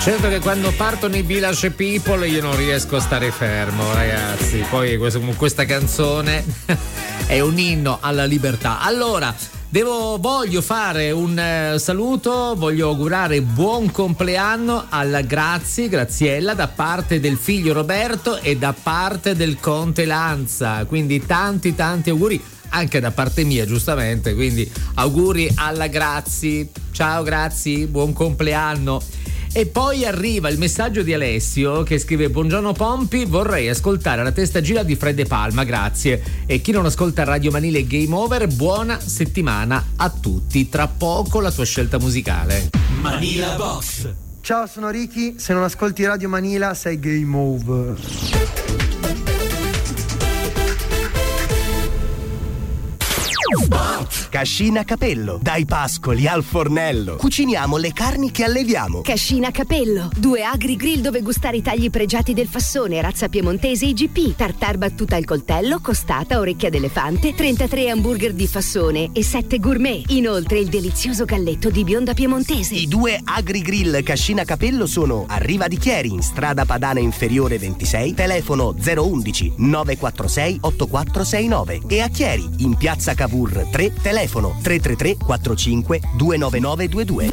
Certo che quando partono i Village People io non riesco a stare fermo, ragazzi. Poi questa canzone è un inno alla libertà. Allora, voglio fare un saluto, voglio augurare buon compleanno alla Graziella da parte del figlio Roberto e da parte del conte Lanza, quindi tanti auguri anche da parte mia, giustamente, quindi auguri alla Grazi. Ciao Grazi, buon compleanno. E poi arriva il messaggio di Alessio che scrive: buongiorno Pompi, vorrei ascoltare la testagira di Fred De Palma, grazie. E chi non ascolta Radio Manile Game Over, buona settimana a tutti. Tra poco la tua scelta musicale. Manila Box. Ciao, sono Ricky, se non ascolti Radio Manila sei Game Over. Cascina Capello, dai pascoli al fornello. Cuciniamo le carni che alleviamo. Cascina Capello, 2 agri grill dove gustare i tagli pregiati del Fassone, razza piemontese IGP, tartar battuta al coltello, costata, orecchia d'elefante, 33 hamburger di Fassone e 7 gourmet. Inoltre il delizioso galletto di bionda piemontese. I 2 agri grill Cascina Capello sono a Riva di Chieri, in strada Padana Inferiore 26, telefono 011 946 8469, e a Chieri, in piazza Cavour 3, telefono 333 45 29922.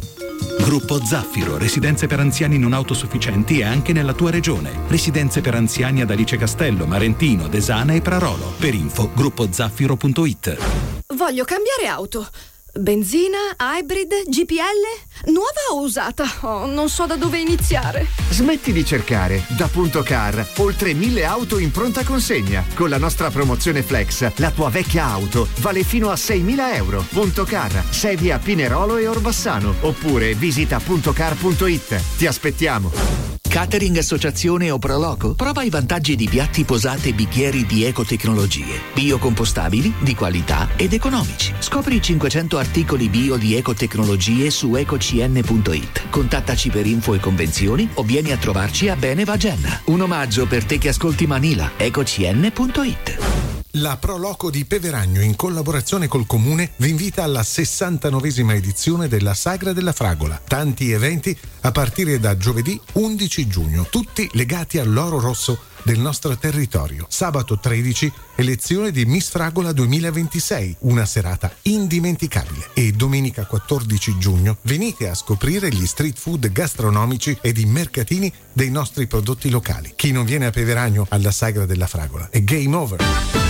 Gruppo Zaffiro, residenze per anziani non autosufficienti anche nella tua regione. Residenze per anziani ad Alice Castello, Marentino, Desana e Prarolo. Per info gruppozaffiro.it. Voglio cambiare auto. Benzina, hybrid, GPL? Nuova o usata? Oh, non so da dove iniziare. Smetti di cercare. Da Punto Car, oltre 1000 auto in pronta consegna. Con la nostra promozione Flex, la tua vecchia auto vale fino a 6.000 euro. Punto Car, sedi a Pinerolo e Orbassano. Oppure visita puntocar.it. Ti aspettiamo. Catering, associazione o Proloco? Prova i vantaggi di piatti, posate e bicchieri di ecotecnologie, biocompostabili, di qualità ed economici. Scopri i 500 articoli bio di ecotecnologie su ecocn.it. Contattaci per info e convenzioni o vieni a trovarci a Bene Vagenna. Un omaggio per te che ascolti Manila. ecocn.it. La Proloco di Peveragno, in collaborazione col Comune, vi invita alla 69esima edizione della Sagra della Fragola. Tanti eventi a partire da giovedì 11 giugno, tutti legati all'oro rosso del nostro territorio. Sabato 13, elezione di Miss Fragola 2026, una serata indimenticabile. E domenica 14 giugno venite a scoprire gli street food gastronomici ed i mercatini dei nostri prodotti locali. Chi non viene a Peveragno alla Sagra della Fragola è game over.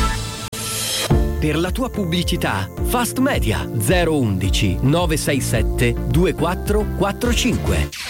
Per la tua pubblicità, Fast Media 011 967 2445.